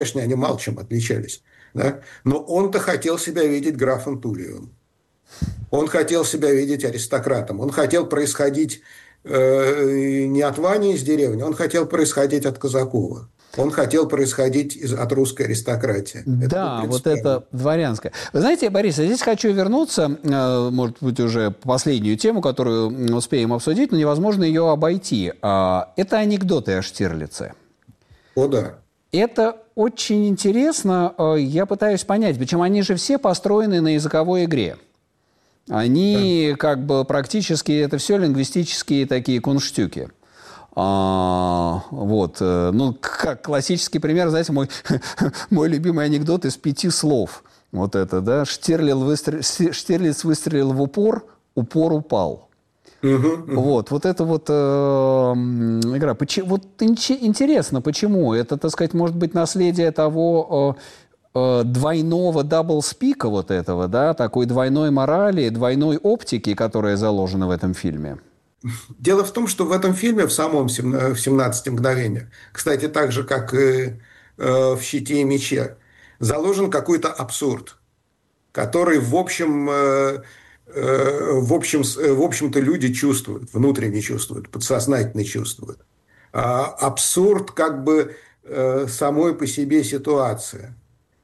Конечно, они мало чем отличались. Да? Но он-то хотел себя видеть графом Тулиевым. Он хотел себя видеть аристократом. Он хотел происходить не от Вани из деревни, он хотел происходить от Казакова. Он хотел происходить от русской аристократии. Это был Да, вот принципиально. это дворянское. Вы знаете, Борис, я здесь хочу вернуться, может быть, уже последнюю тему, которую успеем обсудить, но невозможно ее обойти. Это анекдоты о Штирлице. О, да. Это очень интересно. Я пытаюсь понять, причем они же все построены на языковой игре. Они как бы практически, это все лингвистические такие кунштюки. Вот. Ну, как классический пример, знаете, мой любимый анекдот из 5 слов. Вот это, да. Штирлиц выстрелил в упор, упор упал. Вот это вот игра. Вот интересно, почему? Это, так сказать, может быть, наследие того двойного даблспика вот этого, да, такой двойной морали, двойной оптики, которая заложена в этом фильме. Дело в том, что в этом фильме, в самом в «17 мгновениях», кстати, так же, как и в «Щите и мече», заложен какой-то абсурд, который, в общем-то, люди чувствуют, внутренне чувствуют, подсознательно чувствуют. Абсурд как бы самой по себе ситуации.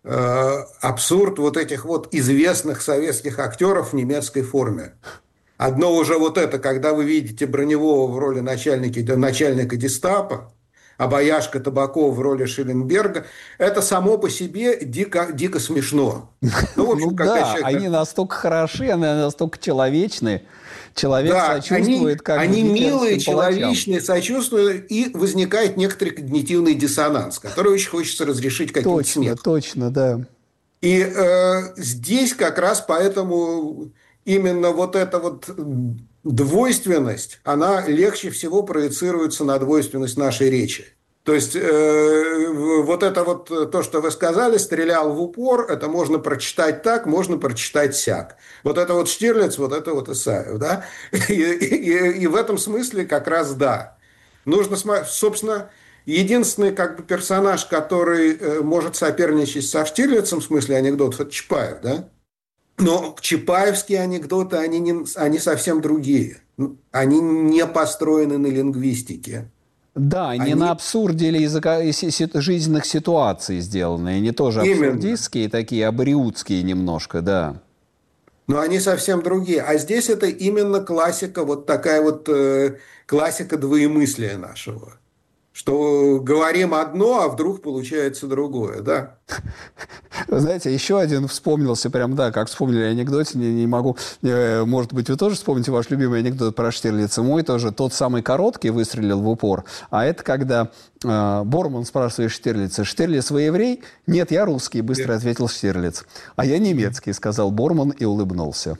Абсурд вот этих вот известных советских актеров в немецкой форме. Одно уже вот это, когда вы видите Броневого в роли начальника гестапо, а Бояшка Табакова в роли Шелленберга, это само по себе дико, дико смешно. Ну, в общем, Ну когда да, человек... они настолько хороши, они настолько человечны. Человек Да, сочувствует как бы они милые, гитлеровским палачам. человечные, сочувствуют, и возникает некоторый когнитивный диссонанс, который очень хочется разрешить каким-то смехом. Точно, да. И здесь как раз поэтому именно вот эта вот двойственность, она легче всего проецируется на двойственность нашей речи. То есть вот это вот то, что вы сказали, стрелял в упор, это можно прочитать так, можно прочитать сяк. Вот это вот Штирлиц, вот это вот Исаев, да? И в этом смысле как раз да. Нужно смотреть, собственно, единственный как бы персонаж, который может соперничать со Штирлицем в смысле анекдотов, это Чапаев, да? Но чапаевские анекдоты, они совсем другие. Они не построены на лингвистике. Да, не на абсурде или жизненных ситуаций сделаны, они тоже абсурдистские, такие абориутские немножко, да. Но они совсем другие. А здесь это именно классика, вот такая вот классика двоемыслия нашего. Что говорим одно, а вдруг получается другое, да? Вы знаете, еще один вспомнился, прям, да, как вспомнили анекдот, не могу, может быть, вы тоже вспомните ваш любимый анекдот про Штирлица, мой тоже, тот самый короткий выстрелил в упор, а это когда Борман спрашивает Штирлица: «Штирлиц, вы еврей?» «Нет, я русский», быстро ответил Штирлиц. «А я немецкий», сказал Борман и улыбнулся.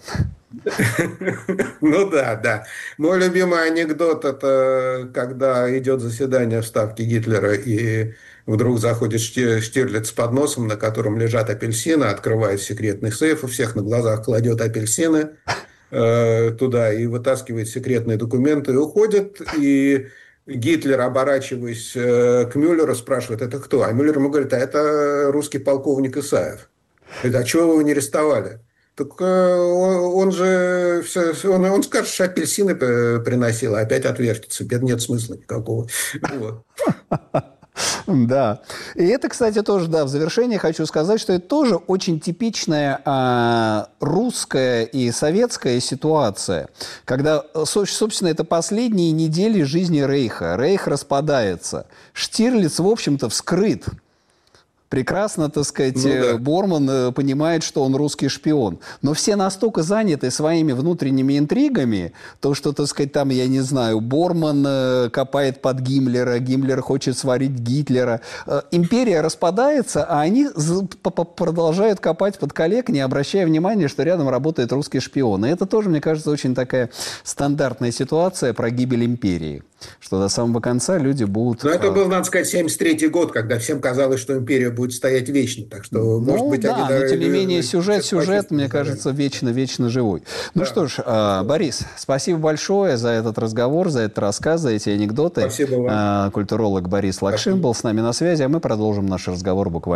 Ну да, да. Мой любимый анекдот – это когда идет заседание в Ставке Гитлера, и вдруг заходит Штирлиц с подносом, на котором лежат апельсины, открывает секретный сейф, у всех на глазах кладет апельсины туда и вытаскивает секретные документы и уходит. И Гитлер, оборачиваясь к Мюллеру, спрашивает: «Это кто?» А Мюллер ему говорит: «А это русский полковник Исаев». Говорит: «А чего вы его не арестовали?» Так он же, он скажет, что апельсины приносил, а опять отвертится. Нет смысла никакого. Вот. Да. И это, кстати, тоже, да, в завершение хочу сказать, что это тоже очень типичная русская и советская ситуация, когда, собственно, это последние недели жизни Рейха. Рейх распадается. Штирлиц, в общем-то, вскрыт. Прекрасно, так сказать, Борман понимает, что он русский шпион. Но все настолько заняты своими внутренними интригами, то, что, так сказать, там, я не знаю, Борман копает под Гиммлера, Гиммлер хочет сварить Гитлера. Империя распадается, а они продолжают копать под коллег, не обращая внимания, что рядом работает русский шпион. И это тоже, мне кажется, очень такая стандартная ситуация про гибель империи. Что до самого конца люди будут... Но это был, надо сказать, 73-й год, когда всем казалось, что империя будет стоять вечно. Так что, может Ну быть, да, они... но тем не менее сюжет, мне почувствовали. кажется, вечно живой. Ну Да. что ж, Борис, спасибо большое за этот разговор, за этот рассказ, за эти анекдоты. Спасибо вам. Культуролог Борис Лакшин был с нами на связи, а мы продолжим наш разговор буквально